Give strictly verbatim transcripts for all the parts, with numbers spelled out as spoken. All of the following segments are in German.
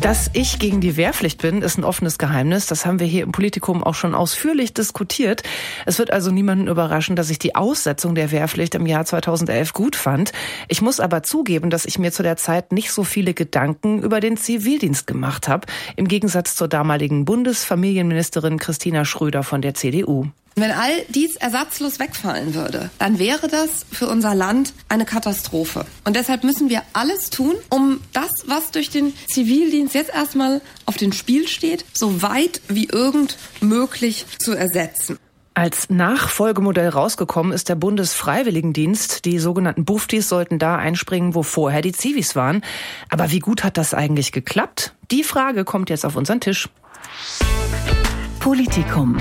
Dass ich gegen die Wehrpflicht bin, ist ein offenes Geheimnis. Das haben wir hier im Politikum auch schon ausführlich diskutiert. Es wird also niemanden überraschen, dass ich die Aussetzung der Wehrpflicht im Jahr zweitausendelf gut fand. Ich muss aber zugeben, dass ich mir zu der Zeit nicht so viele Gedanken über den Zivildienst gemacht habe, im Gegensatz zur damaligen Bundesfamilienministerin Christina Schröder von der C D U. Wenn all dies ersatzlos wegfallen würde, dann wäre das für unser Land eine Katastrophe. Und deshalb müssen wir alles tun, um das, was durch den Zivildienst jetzt erstmal auf dem Spiel steht, so weit wie irgend möglich zu ersetzen. Als Nachfolgemodell rausgekommen ist der Bundesfreiwilligendienst. Die sogenannten Buftis sollten da einspringen, wo vorher die Zivis waren. Aber wie gut hat das eigentlich geklappt? Die Frage kommt jetzt auf unseren Tisch. Politikum.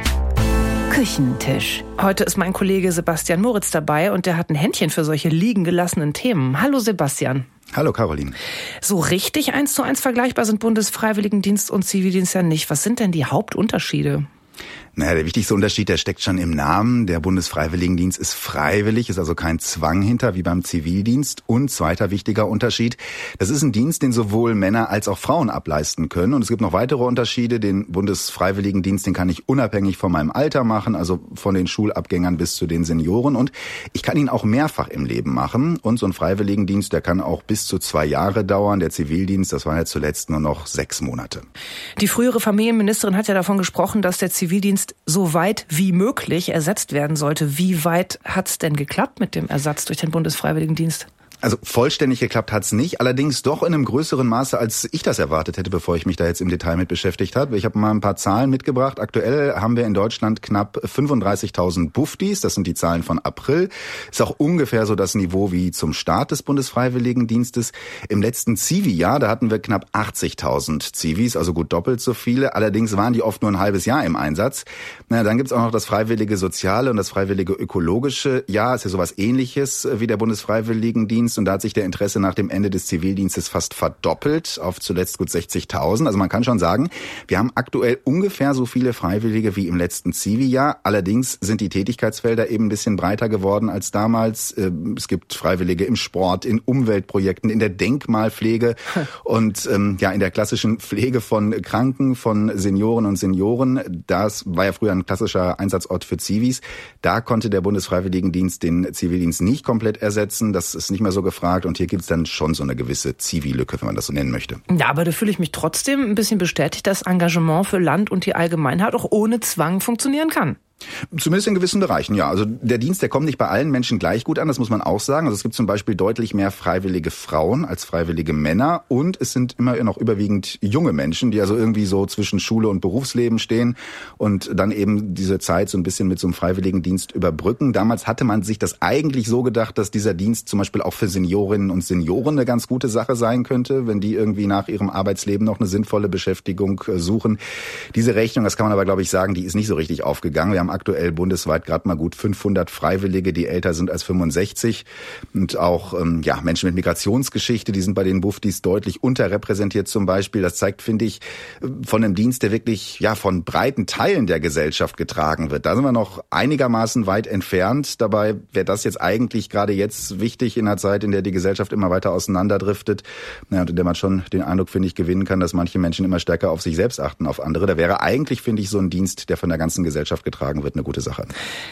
Küchentisch. Heute ist mein Kollege Sebastian Moritz dabei und der hat ein Händchen für solche liegen gelassenen Themen. Hallo Sebastian. Hallo Caroline. So richtig eins zu eins vergleichbar sind Bundesfreiwilligendienst und Zivildienst ja nicht. Was sind denn die Hauptunterschiede? Naja, der wichtigste Unterschied, der steckt schon im Namen. Der Bundesfreiwilligendienst ist freiwillig, ist also kein Zwang hinter, wie beim Zivildienst. Und zweiter wichtiger Unterschied, das ist ein Dienst, den sowohl Männer als auch Frauen ableisten können. Und es gibt noch weitere Unterschiede. Den Bundesfreiwilligendienst, den kann ich unabhängig von meinem Alter machen, also von den Schulabgängern bis zu den Senioren. Und ich kann ihn auch mehrfach im Leben machen. Und so ein Freiwilligendienst, der kann auch bis zu zwei Jahre dauern. Der Zivildienst, das waren ja zuletzt nur noch sechs Monate. Die frühere Familienministerin hat ja davon gesprochen, dass der Zivildienst so weit wie möglich ersetzt werden sollte. Wie weit hat es denn geklappt mit dem Ersatz durch den Bundesfreiwilligendienst? Also vollständig geklappt hat's nicht, allerdings doch in einem größeren Maße, als ich das erwartet hätte, bevor ich mich da jetzt im Detail mit beschäftigt habe. Ich habe mal ein paar Zahlen mitgebracht. Aktuell haben wir in Deutschland knapp fünfunddreißigtausend Buftis, das sind die Zahlen von April. Ist auch ungefähr so das Niveau wie zum Start des Bundesfreiwilligendienstes. Im letzten Zivi-Jahr, da hatten wir knapp achtzigtausend Zivis, also gut doppelt so viele. Allerdings waren die oft nur ein halbes Jahr im Einsatz. Na, dann gibt's auch noch das freiwillige Soziale und das freiwillige Ökologische Jahr. Ist ja sowas Ähnliches wie der Bundesfreiwilligendienst. Und da hat sich der Interesse nach dem Ende des Zivildienstes fast verdoppelt auf zuletzt gut sechzigtausend. Also man kann schon sagen, wir haben aktuell ungefähr so viele Freiwillige wie im letzten Zivi-Jahr. Allerdings sind die Tätigkeitsfelder eben ein bisschen breiter geworden als damals. Es gibt Freiwillige im Sport, in Umweltprojekten, in der Denkmalpflege und ähm, ja in der klassischen Pflege von Kranken, von Senioren und Senioren. Das war ja früher ein klassischer Einsatzort für Zivis. Da konnte der Bundesfreiwilligendienst den Zivildienst nicht komplett ersetzen. Das ist nicht mehr so gefragt und hier gibt es dann schon so eine gewisse Zivi-Lücke, wenn man das so nennen möchte. Ja, aber da fühle ich mich trotzdem ein bisschen bestätigt, dass Engagement für Land und die Allgemeinheit auch ohne Zwang funktionieren kann. Zumindest in gewissen Bereichen, ja. Also der Dienst, der kommt nicht bei allen Menschen gleich gut an, das muss man auch sagen. Also es gibt zum Beispiel deutlich mehr freiwillige Frauen als freiwillige Männer und es sind immer noch überwiegend junge Menschen, die also irgendwie so zwischen Schule und Berufsleben stehen und dann eben diese Zeit so ein bisschen mit so einem Freiwilligendienst überbrücken. Damals hatte man sich das eigentlich so gedacht, dass dieser Dienst zum Beispiel auch für Seniorinnen und Senioren eine ganz gute Sache sein könnte, wenn die irgendwie nach ihrem Arbeitsleben noch eine sinnvolle Beschäftigung suchen. Diese Rechnung, das kann man aber glaube ich sagen, die ist nicht so richtig aufgegangen. Wir haben aktuell bundesweit gerade mal gut fünfhundert Freiwillige, die älter sind als fünfundsechzig. Und auch ähm, ja Menschen mit Migrationsgeschichte, die sind bei den Buftis deutlich unterrepräsentiert zum Beispiel. Das zeigt, finde ich, von einem Dienst, der wirklich ja von breiten Teilen der Gesellschaft getragen wird. Da sind wir noch einigermaßen weit entfernt. Dabei wäre das jetzt eigentlich gerade jetzt wichtig in einer Zeit, in der die Gesellschaft immer weiter auseinanderdriftet. Ja, und in der man schon den Eindruck, finde ich, gewinnen kann, dass manche Menschen immer stärker auf sich selbst achten, auf andere. Da wäre eigentlich, finde ich, so ein Dienst, der von der ganzen Gesellschaft getragen wird, eine gute Sache.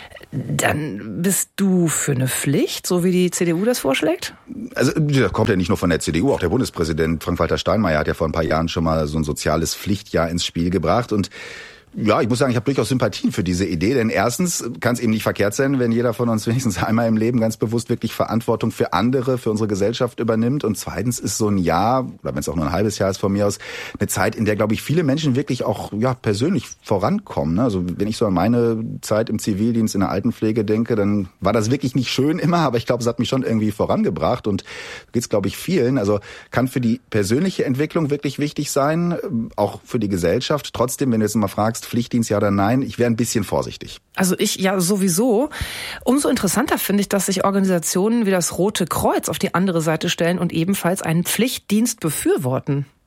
Dann bist du für eine Pflicht, so wie die C D U das vorschlägt? Also das kommt ja nicht nur von der C D U, auch der Bundespräsident Frank-Walter Steinmeier hat ja vor ein paar Jahren schon mal so ein soziales Pflichtjahr ins Spiel gebracht und ja, ich muss sagen, ich habe durchaus Sympathien für diese Idee, denn erstens kann es eben nicht verkehrt sein, wenn jeder von uns wenigstens einmal im Leben ganz bewusst wirklich Verantwortung für andere, für unsere Gesellschaft übernimmt und zweitens ist so ein Jahr, oder wenn es auch nur ein halbes Jahr ist von mir aus, eine Zeit, in der, glaube ich, viele Menschen wirklich auch ja persönlich vorankommen. Also wenn ich so an meine Zeit im Zivildienst in der Altenpflege denke, dann war das wirklich nicht schön immer, aber ich glaube, es hat mich schon irgendwie vorangebracht und geht's, glaube ich, vielen. Also kann für die persönliche Entwicklung wirklich wichtig sein, auch für die Gesellschaft. Trotzdem, wenn du jetzt mal fragst, Pflichtdienst ja oder nein, ich wäre ein bisschen vorsichtig. Also ich ja sowieso. Umso interessanter finde ich, dass sich Organisationen wie das Rote Kreuz auf die andere Seite stellen und ebenfalls einen Pflichtdienst befürworten.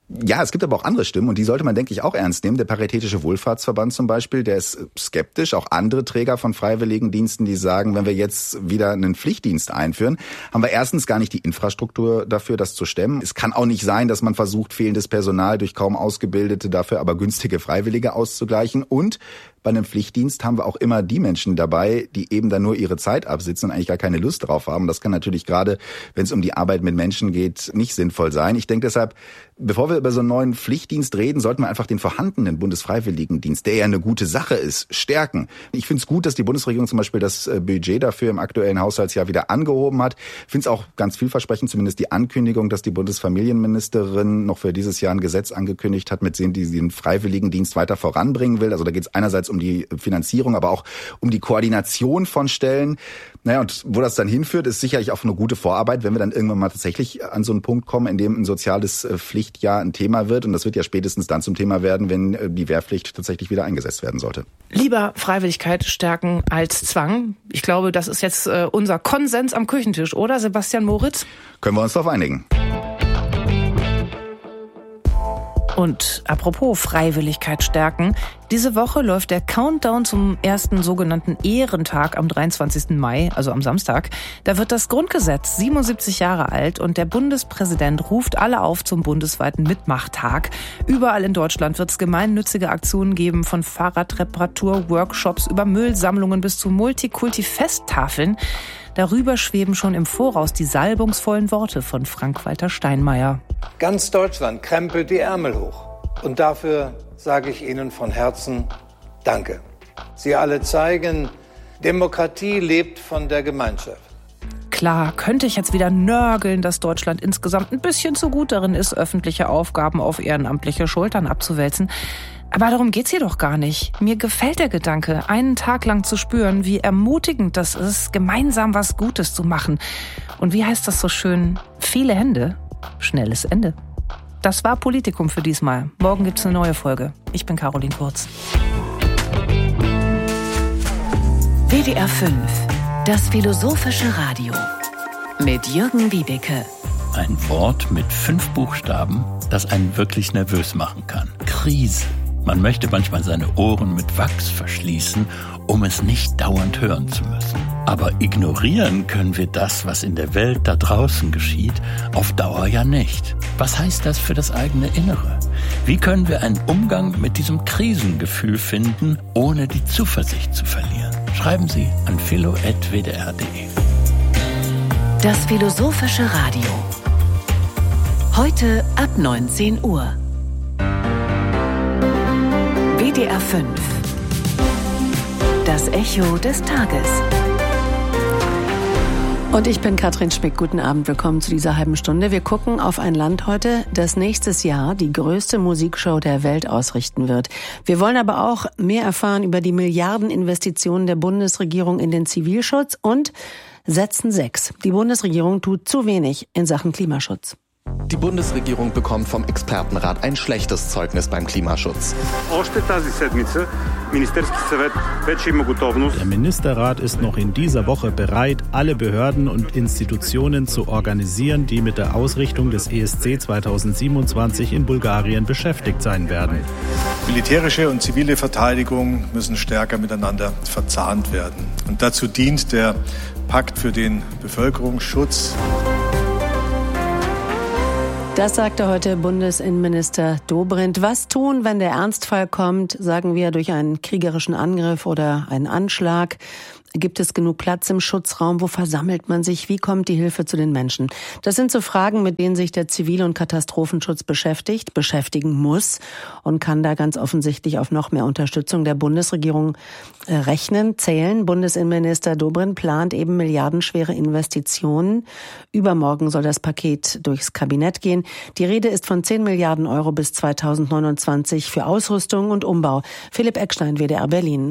Ja, es gibt aber auch andere Stimmen und die sollte man, denke ich, auch ernst nehmen. Der Paritätische Wohlfahrtsverband zum Beispiel, der ist skeptisch. Auch andere Träger von Freiwilligendiensten, die sagen, wenn wir jetzt wieder einen Pflichtdienst einführen, haben wir erstens gar nicht die Infrastruktur dafür, das zu stemmen. Es kann auch nicht sein, dass man versucht, fehlendes Personal durch kaum ausgebildete, dafür aber günstige Freiwillige auszugleichen. Und bei einem Pflichtdienst haben wir auch immer die Menschen dabei, die eben dann nur ihre Zeit absitzen und eigentlich gar keine Lust drauf haben. Das kann natürlich gerade, wenn es um die Arbeit mit Menschen geht, nicht sinnvoll sein. Ich denke deshalb, bevor wir über so einen neuen Pflichtdienst reden, sollten wir einfach den vorhandenen Bundesfreiwilligendienst, der ja eine gute Sache ist, stärken. Ich finde es gut, dass die Bundesregierung zum Beispiel das Budget dafür im aktuellen Haushaltsjahr wieder angehoben hat. Ich finde es auch ganz vielversprechend, zumindest die Ankündigung, dass die Bundesfamilienministerin noch für dieses Jahr ein Gesetz angekündigt hat, mit dem die den Freiwilligendienst weiter voranbringen will. Also da geht es einerseits um die Finanzierung, aber auch um die Koordination von Stellen. Naja, und wo das dann hinführt, ist sicherlich auch eine gute Vorarbeit, wenn wir dann irgendwann mal tatsächlich an so einen Punkt kommen, in dem ein soziales Pflichtjahr ein Thema wird. Und das wird ja spätestens dann zum Thema werden, wenn die Wehrpflicht tatsächlich wieder eingesetzt werden sollte. Lieber Freiwilligkeit stärken als Zwang. Ich glaube, das ist jetzt äh, unser Konsens am Küchentisch, oder Sebastian Moritz? Können wir uns darauf einigen. Und apropos Freiwilligkeit stärken, diese Woche läuft der Countdown zum ersten sogenannten Ehrentag am dreiundzwanzigsten Mai, also am Samstag. Da wird das Grundgesetz siebenundsiebzig Jahre alt und der Bundespräsident ruft alle auf zum bundesweiten Mitmachtag. Überall in Deutschland wird es gemeinnützige Aktionen geben, von Fahrradreparatur, Workshops über Müllsammlungen bis zu Multikulti-Festtafeln. Darüber schweben schon im Voraus die salbungsvollen Worte von Frank-Walter Steinmeier. Ganz Deutschland krempelt die Ärmel hoch. Und dafür sage ich Ihnen von Herzen Danke. Sie alle zeigen, Demokratie lebt von der Gemeinschaft. Klar, könnte ich jetzt wieder nörgeln, dass Deutschland insgesamt ein bisschen zu gut darin ist, öffentliche Aufgaben auf ehrenamtliche Schultern abzuwälzen. Aber darum geht's hier doch gar nicht. Mir gefällt der Gedanke, einen Tag lang zu spüren, wie ermutigend das ist, gemeinsam was Gutes zu machen. Und wie heißt das so schön? Viele Hände, schnelles Ende. Das war Politikum für diesmal. Morgen gibt's eine neue Folge. Ich bin Caroline Kurz. W D R fünf, das philosophische Radio. Mit Jürgen Wiebeke. Ein Wort mit fünf Buchstaben, das einen wirklich nervös machen kann. Krise. Man möchte manchmal seine Ohren mit Wachs verschließen, um es nicht dauernd hören zu müssen. Aber ignorieren können wir das, was in der Welt da draußen geschieht, auf Dauer ja nicht. Was heißt das für das eigene Innere? Wie können wir einen Umgang mit diesem Krisengefühl finden, ohne die Zuversicht zu verlieren? Schreiben Sie an philo at w d r punkt d e. Das philosophische Radio. Heute ab neunzehn Uhr. W D R fünf. Das Echo des Tages. Und ich bin Katrin Schmick. Guten Abend, willkommen zu dieser halben Stunde. Wir gucken auf ein Land heute, das nächstes Jahr die größte Musikshow der Welt ausrichten wird. Wir wollen aber auch mehr erfahren über die Milliardeninvestitionen der Bundesregierung in den Zivilschutz und setzen sechs. Die Bundesregierung tut zu wenig in Sachen Klimaschutz. Die Bundesregierung bekommt vom Expertenrat ein schlechtes Zeugnis beim Klimaschutz. Der Ministerrat ist noch in dieser Woche bereit, alle Behörden und Institutionen zu organisieren, die mit der Ausrichtung des E S C zweitausendsiebenundzwanzig in Bulgarien beschäftigt sein werden. Militärische und zivile Verteidigung müssen stärker miteinander verzahnt werden. Und dazu dient der Pakt für den Bevölkerungsschutz. Das sagte heute Bundesinnenminister Dobrindt. Was tun, wenn der Ernstfall kommt, sagen wir durch einen kriegerischen Angriff oder einen Anschlag? Gibt es genug Platz im Schutzraum? Wo versammelt man sich? Wie kommt die Hilfe zu den Menschen? Das sind so Fragen, mit denen sich der Zivil- und Katastrophenschutz beschäftigt, beschäftigen muss und kann da ganz offensichtlich auf noch mehr Unterstützung der Bundesregierung rechnen, zählen. Bundesinnenminister Dobrindt plant eben milliardenschwere Investitionen. Übermorgen soll das Paket durchs Kabinett gehen. Die Rede ist von zehn Milliarden Euro bis zweitausendneunundzwanzig für Ausrüstung und Umbau. Philipp Eckstein, W D R Berlin.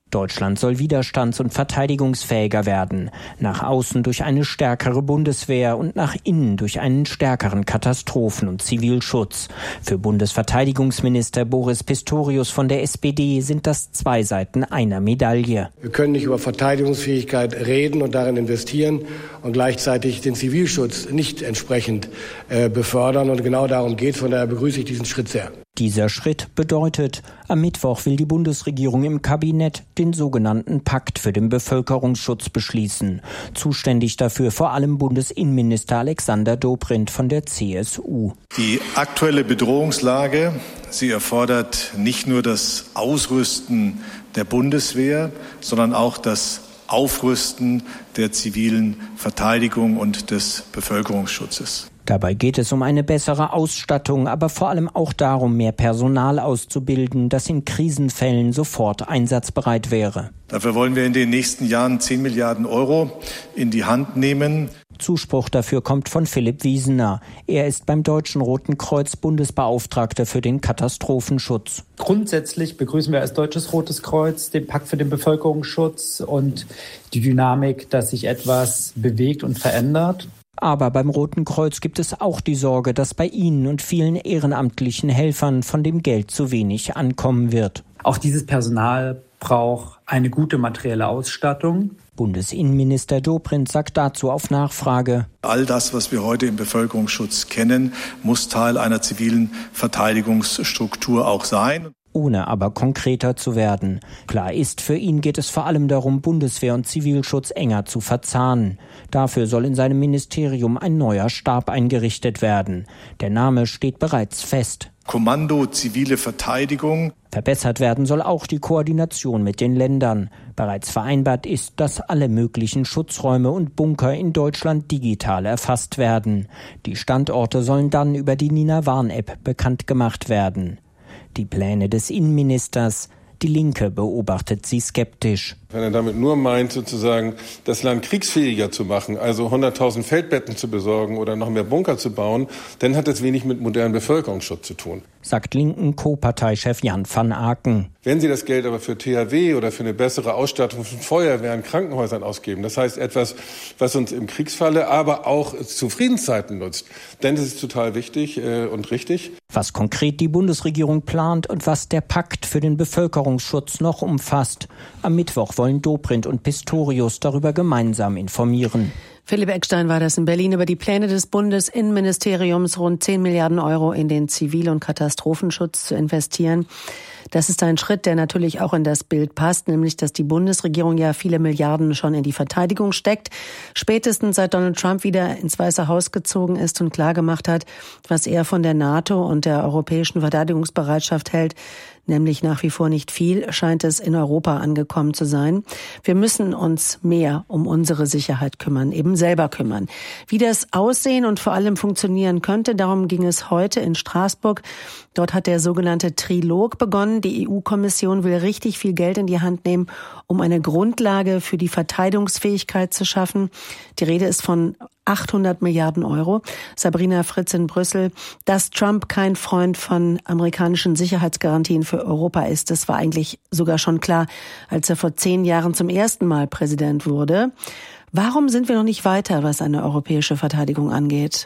Deutschland soll widerstands- und verteidigungsfähiger werden. Nach außen durch eine stärkere Bundeswehr und nach innen durch einen stärkeren Katastrophen- und Zivilschutz. Für Bundesverteidigungsminister Boris Pistorius von der S P D sind das zwei Seiten einer Medaille. Wir können nicht über Verteidigungsfähigkeit reden und darin investieren und gleichzeitig den Zivilschutz nicht entsprechend äh, befördern. Und genau darum geht es. Von daher begrüße ich diesen Schritt sehr. Dieser Schritt bedeutet, am Mittwoch will die Bundesregierung im Kabinett den sogenannten Pakt für den Bevölkerungsschutz beschließen. Zuständig dafür vor allem Bundesinnenminister Alexander Dobrindt von der C S U. Die aktuelle Bedrohungslage, sie erfordert nicht nur das Ausrüsten der Bundeswehr, sondern auch das Aufrüsten der zivilen Verteidigung und des Bevölkerungsschutzes. Dabei geht es um eine bessere Ausstattung, aber vor allem auch darum, mehr Personal auszubilden, das in Krisenfällen sofort einsatzbereit wäre. Dafür wollen wir in den nächsten Jahren zehn Milliarden Euro in die Hand nehmen. Zuspruch dafür kommt von Philipp Wiesener. Er ist beim Deutschen Roten Kreuz Bundesbeauftragter für den Katastrophenschutz. Grundsätzlich begrüßen wir als Deutsches Rotes Kreuz den Pakt für den Bevölkerungsschutz und die Dynamik, dass sich etwas bewegt und verändert. Aber beim Roten Kreuz gibt es auch die Sorge, dass bei ihnen und vielen ehrenamtlichen Helfern von dem Geld zu wenig ankommen wird. Auch dieses Personal braucht eine gute materielle Ausstattung. Bundesinnenminister Dobrindt sagt dazu auf Nachfrage: All das, was wir heute im Bevölkerungsschutz kennen, muss Teil einer zivilen Verteidigungsstruktur auch sein. Ohne aber konkreter zu werden. Klar ist, für ihn geht es vor allem darum, Bundeswehr und Zivilschutz enger zu verzahnen. Dafür soll in seinem Ministerium ein neuer Stab eingerichtet werden. Der Name steht bereits fest. Kommando Zivile Verteidigung. Verbessert werden soll auch die Koordination mit den Ländern. Bereits vereinbart ist, dass alle möglichen Schutzräume und Bunker in Deutschland digital erfasst werden. Die Standorte sollen dann über die Nina Warn-App bekannt gemacht werden. Die Pläne des Innenministers, die Linke beobachtet sie skeptisch. Wenn er damit nur meint, sozusagen das Land kriegsfähiger zu machen, also hunderttausend Feldbetten zu besorgen oder noch mehr Bunker zu bauen, dann hat das wenig mit modernem Bevölkerungsschutz zu tun. Sagt linken Co-Parteichef Jan van Aken. Wenn Sie das Geld aber für T H W oder für eine bessere Ausstattung von Feuerwehren, Krankenhäusern ausgeben, das heißt etwas, was uns im Kriegsfalle, aber auch zu Friedenszeiten nutzt, dann ist es total wichtig äh, und richtig. Was konkret die Bundesregierung plant und was der Pakt für den Bevölkerungsschutz noch umfasst. Am Mittwoch wollen Dobrindt und Pistorius darüber gemeinsam informieren. Philipp Eckstein war das in Berlin über die Pläne des Bundesinnenministeriums, rund zehn Milliarden Euro in den Zivil- und Katastrophenschutz zu investieren. Das ist ein Schritt, der natürlich auch in das Bild passt, nämlich dass die Bundesregierung ja viele Milliarden schon in die Verteidigung steckt. Spätestens seit Donald Trump wieder ins Weiße Haus gezogen ist und klargemacht hat, was er von der NATO und der europäischen Verteidigungsbereitschaft hält, nämlich nach wie vor nicht viel, scheint es in Europa angekommen zu sein. Wir müssen uns mehr um unsere Sicherheit kümmern, eben selber kümmern. Wie das aussehen und vor allem funktionieren könnte, darum ging es heute in Straßburg. Dort hat der sogenannte Trilog begonnen. Die E U-Kommission will richtig viel Geld in die Hand nehmen, um eine Grundlage für die Verteidigungsfähigkeit zu schaffen. Die Rede ist von achthundert Milliarden Euro. Sabrina Fritz in Brüssel. Dass Trump kein Freund von amerikanischen Sicherheitsgarantien für Europa ist, das war eigentlich sogar schon klar, als er vor zehn Jahren zum ersten Mal Präsident wurde. Warum sind wir noch nicht weiter, was eine europäische Verteidigung angeht?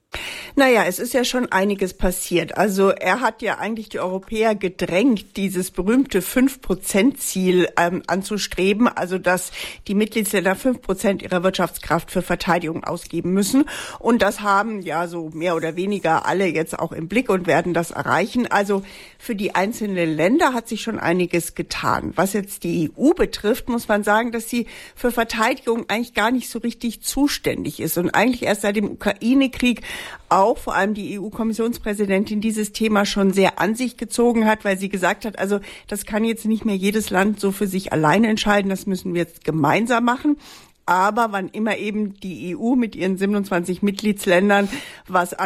Naja, es ist ja schon einiges passiert. Also er hat ja eigentlich die Europäer gedrängt, dieses berühmte fünf Prozent Ziel ähm, anzustreben, also dass die Mitgliedsländer fünf Prozent ihrer Wirtschaftskraft für Verteidigung ausgeben müssen. Und das haben ja so mehr oder weniger alle jetzt auch im Blick und werden das erreichen. Also für die einzelnen Länder hat sich schon einiges getan. Was jetzt die E U betrifft, muss man sagen, dass sie für Verteidigung eigentlich gar nicht so richtig zuständig ist und eigentlich erst seit dem Ukraine-Krieg auch vor allem die E U-Kommissionspräsidentin dieses Thema schon sehr an sich gezogen hat, weil sie gesagt hat, also das kann jetzt nicht mehr jedes Land so für sich alleine entscheiden, das müssen wir jetzt gemeinsam machen. Aber wann immer eben die E U mit ihren siebenundzwanzig Mitgliedsländern was